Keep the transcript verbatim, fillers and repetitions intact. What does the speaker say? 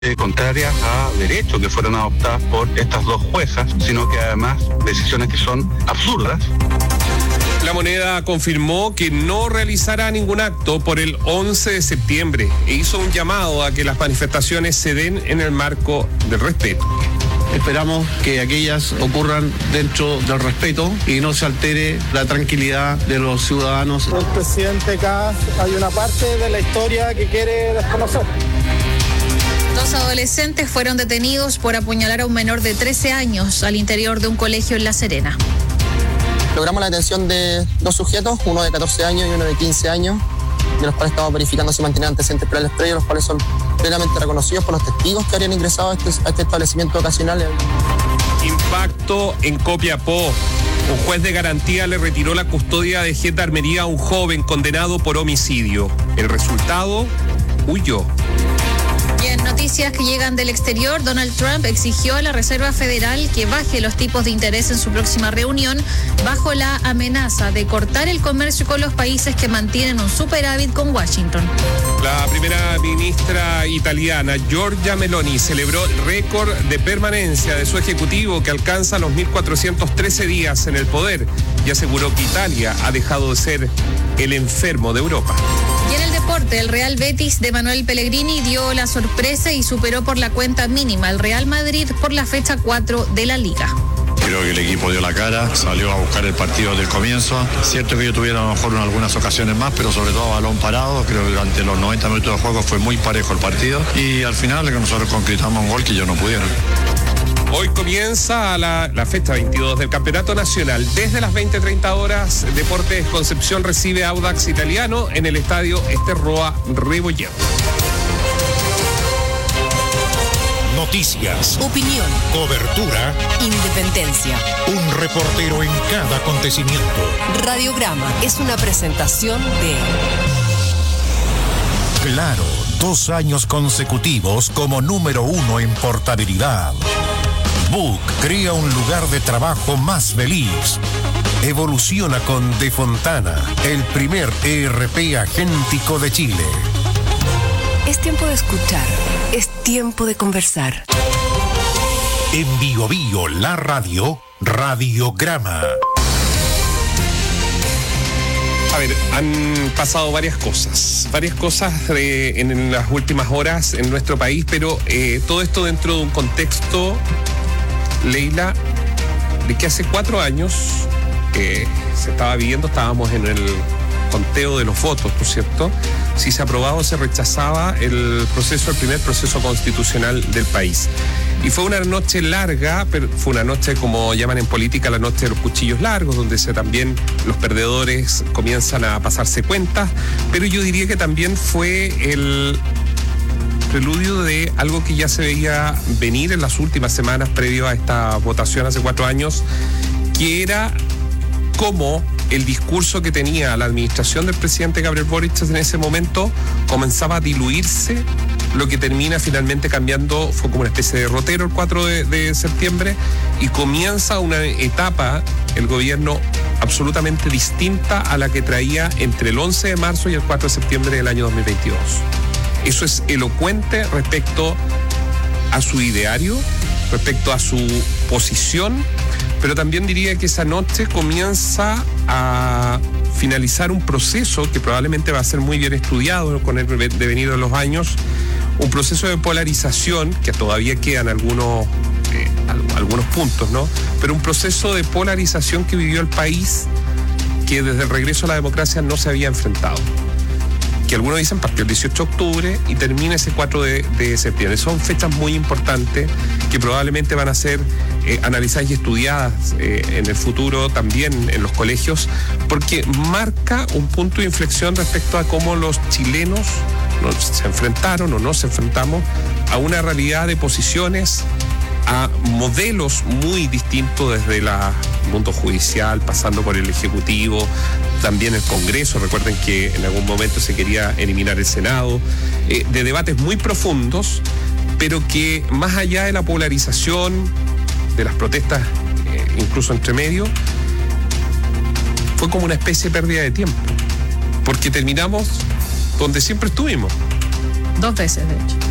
contrarias a derechos que fueron adoptadas por estas dos juezas, sino que además decisiones que son absurdas. La Moneda confirmó que no realizará ningún acto por el once de septiembre e hizo un llamado a que las manifestaciones se den en el marco del respeto. Esperamos que aquellas ocurran dentro del respeto y no se altere la tranquilidad de los ciudadanos. El presidente Kast, hay una parte de la historia que quiere desconocer. Dos adolescentes fueron detenidos por apuñalar a un menor de trece años al interior de un colegio en La Serena. Logramos la detención de dos sujetos, uno de catorce años y uno de quince años, de los cuales estamos verificando si mantienen antecedentes penales previos, los cuales son plenamente reconocidos por los testigos que habrían ingresado a este, a este establecimiento ocasional. Impacto en Copiapó. Un juez de garantía le retiró la custodia de gendarmería a un joven condenado por homicidio. El resultado, huyó. Y en noticias que llegan del exterior, Donald Trump exigió a la Reserva Federal que baje los tipos de interés en su próxima reunión bajo la amenaza de cortar el comercio con los países que mantienen un superávit con Washington. La primera ministra italiana, Giorgia Meloni, celebró el récord de permanencia de su ejecutivo que alcanza los mil cuatrocientos trece días en el poder y aseguró que Italia ha dejado de ser el enfermo de Europa. Y en el deporte, el Real Betis de Manuel Pellegrini dio la sorpresa y superó por la cuenta mínima al Real Madrid por la fecha cuatro de la Liga. Creo que el equipo dio la cara, salió a buscar el partido desde el comienzo. Cierto que ellos tuvieron a lo mejor en algunas ocasiones más, pero sobre todo a balón parado. Creo que durante los noventa minutos de juego fue muy parejo el partido. Y al final que nosotros concretamos un gol que ellos no pudieron. Hoy comienza la, la fecha veintidós del Campeonato Nacional. Desde las veinte treinta horas, Deportes Concepción recibe a Audax Italiano en el estadio Ester Roa Rebolledo. Noticias, opinión, cobertura, independencia. Un reportero en cada acontecimiento. Radiograma es una presentación de Claro, dos años consecutivos como número uno en portabilidad. Book crea un lugar de trabajo más feliz. Evoluciona con De Fontana, el primer E R P agéntico de Chile. Es tiempo de escuchar, es tiempo de conversar. En Bio Bio, la radio, Radiograma. A ver, han pasado varias cosas, varias cosas de, en, en las últimas horas en nuestro país, pero eh, todo esto dentro de un contexto, Leila, de que hace cuatro años eh, se estaba viviendo, estábamos en el conteo de los votos, ¿no es cierto? Si se aprobaba o se rechazaba el proceso, el primer proceso constitucional del país. Y fue una noche larga, pero fue una noche, como llaman en política, la noche de los cuchillos largos, donde se también los perdedores comienzan a pasarse cuentas, pero yo diría que también fue el preludio de algo que ya se veía venir en las últimas semanas previo a esta votación hace cuatro años, que era cómo el discurso que tenía la administración del presidente Gabriel Boric en ese momento comenzaba a diluirse, lo que termina finalmente cambiando, fue como una especie de derrotero el cuatro de septiembre, y comienza una etapa, el gobierno absolutamente distinta a la que traía entre el once de marzo y el cuatro de septiembre del año dos mil veintidós. Eso es elocuente respecto a su ideario, respecto a su posición, pero también diría que esa noche comienza a finalizar un proceso que probablemente va a ser muy bien estudiado con el devenir de los años, un proceso de polarización que todavía quedan algunos, eh, algunos puntos, ¿no? Pero un proceso de polarización que vivió el país que desde el regreso a la democracia no se había enfrentado. Que algunos dicen partió el dieciocho de octubre y termina ese cuatro de septiembre. Son fechas muy importantes que probablemente van a ser eh, analizadas y estudiadas eh, en el futuro también en los colegios, porque marca un punto de inflexión respecto a cómo los chilenos no, se enfrentaron o no se enfrentamos a una realidad de posiciones, a modelos muy distintos desde el mundo judicial, pasando por el Ejecutivo, también el Congreso. Recuerden que en algún momento se quería eliminar el Senado, eh, de debates muy profundos, pero que más allá de la polarización, de las protestas, eh, incluso entre medio, fue como una especie de pérdida de tiempo, porque terminamos donde siempre estuvimos. Dos veces, de hecho.